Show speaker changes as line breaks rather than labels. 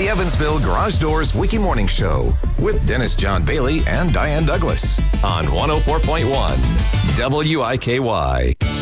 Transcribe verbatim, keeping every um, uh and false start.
the Evansville Garage Doors Wiki Morning Show with Dennis John Bailey and Diane Douglas on one oh four point one W I K Y.